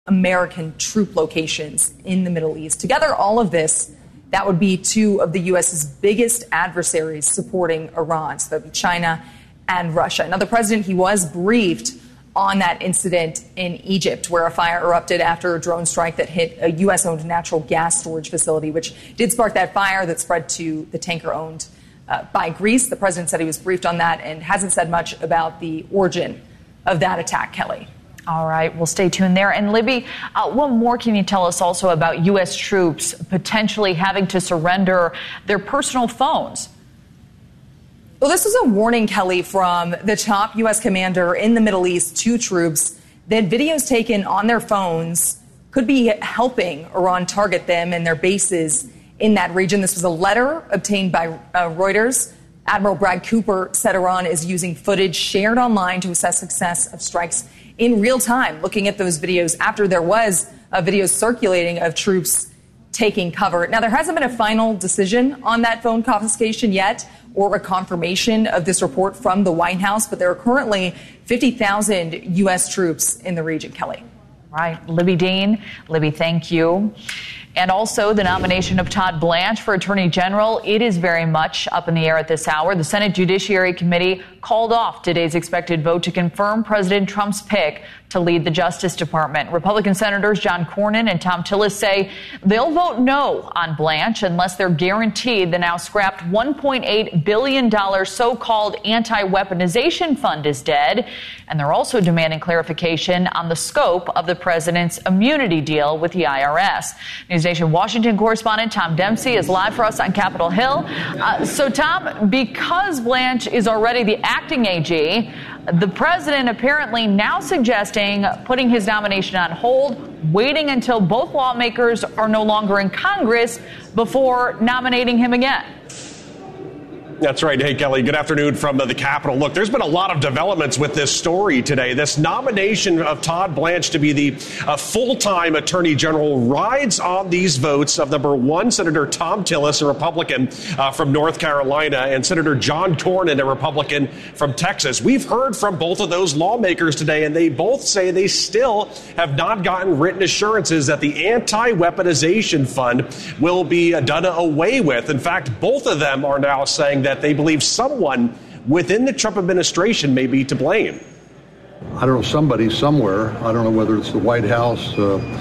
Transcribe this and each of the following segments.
American troop locations in the Middle East. Together, all of this, that would be two of the U.S.'s biggest adversaries supporting Iran. So that would be China and Russia. Now, the president, he was briefed on that incident in Egypt, where a fire erupted after a drone strike that hit a U.S.-owned natural gas storage facility, which did spark that fire that spread to the tanker owned by Greece. The president said he was briefed on that and hasn't said much about the origin of that attack, Kelly. All right, we'll stay tuned there. And Libby, what more can you tell us also about U.S. troops potentially having to surrender their personal phones? Well, this is a warning, Kelly, from the top U.S. commander in the Middle East to troops that videos taken on their phones could be helping Iran target them and their bases in that region. This was a letter obtained by Reuters. Admiral Brad Cooper said Iran is using footage shared online to assess success of strikes in real time, looking at those videos after there was a video circulating of troops taking cover. Now, there hasn't been a final decision on that phone confiscation yet or a confirmation of this report from the White House, but there are currently 50,000 U.S. troops in the region, Kelly. Right. Libby Dean. Libby, thank you. And also the nomination of Todd Blanche for Attorney General. It is very much up in the air at this hour. The Senate Judiciary Committee called off today's expected vote to confirm President Trump's pick to lead the Justice Department. Republican Senators John Cornyn and Thom Tillis say they'll vote no on Blanche unless they're guaranteed the now scrapped $1.8 billion so-called anti-weaponization fund is dead. And they're also demanding clarification on the scope of the president's immunity deal with the IRS. NewsNation Washington correspondent Tom Dempsey is live for us on Capitol Hill. So, Tom, because Blanche is already the acting AG, the president apparently now suggesting putting his nomination on hold, waiting until both lawmakers are no longer in Congress before nominating him again. That's right. Hey, Kelly, good afternoon from the Capitol. Look, there's been a lot of developments with this story today. This nomination of Todd Blanche to be the full-time Attorney General rides on these votes of number one, Senator Thom Tillis, a Republican from North Carolina, and Senator John Cornyn, a Republican from Texas. We've heard from both of those lawmakers today, and they both say they still have not gotten written assurances that the anti-weaponization fund will be done away with. In fact, both of them are now saying that they believe someone within the Trump administration may be to blame. I don't know, somebody somewhere, I don't know whether it's the White House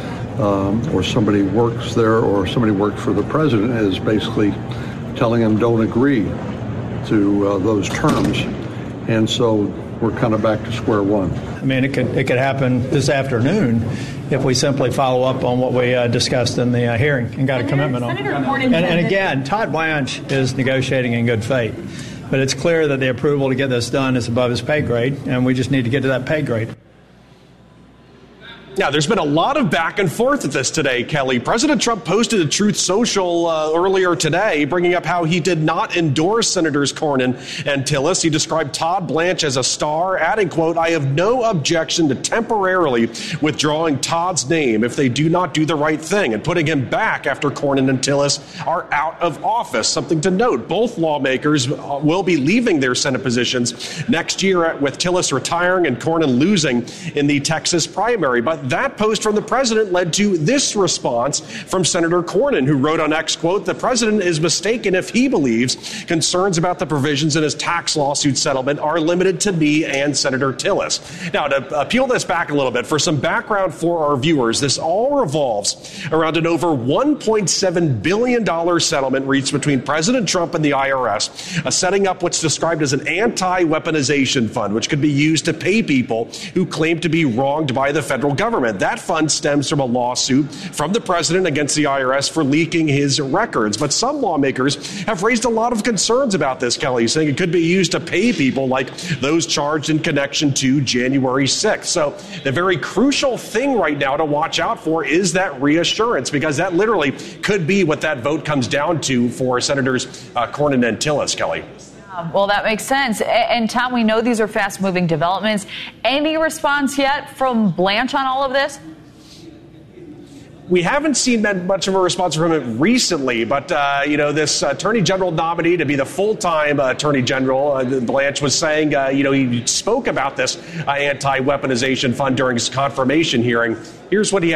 or somebody works there or somebody worked for the president, is basically telling him don't agree to those terms. And so we're kind of back to square one. I mean, it could happen this afternoon if we simply follow up on what we discussed in the hearing and got a commitment on. And again, Todd Blanche is negotiating in good faith. But it's clear that the approval to get this done is above his pay grade, and we just need to get to that pay grade. Now, there's been a lot of back and forth at this today, Kelly. President Trump posted a Truth Social earlier today, bringing up how he did not endorse Senators Cornyn and Tillis. He described Todd Blanche as a star, adding, quote, "I have no objection to temporarily withdrawing Todd's name if they do not do the right thing," and putting him back after Cornyn and Tillis are out of office. Something to note, both lawmakers will be leaving their Senate positions next year, with Tillis retiring and Cornyn losing in the Texas primary. But that post from the president led to this response from Senator Cornyn, who wrote on X, quote, "The president is mistaken if he believes concerns about the provisions in his tax lawsuit settlement are limited to me and Senator Tillis." Now, to peel this back a little bit, for some background for our viewers, this all revolves around an over $1.7 billion settlement reached between President Trump and the IRS, setting up what's described as an anti-weaponization fund, which could be used to pay people who claim to be wronged by the federal government. That fund stems from a lawsuit from the president against the IRS for leaking his records. But some lawmakers have raised a lot of concerns about this, Kelly, saying it could be used to pay people like those charged in connection to January 6th. So the very crucial thing right now to watch out for is that reassurance, because that literally could be what that vote comes down to for Senators Cornyn and Tillis, Kelly. Well, that makes sense. And, Tom, we know these are fast-moving developments. Any response yet from Blanche on all of this? We haven't seen much of a response from him recently, but, this Attorney General nominee to be the full-time Attorney General, Blanche was saying, he spoke about this anti-weaponization fund during his confirmation hearing. Here's what he had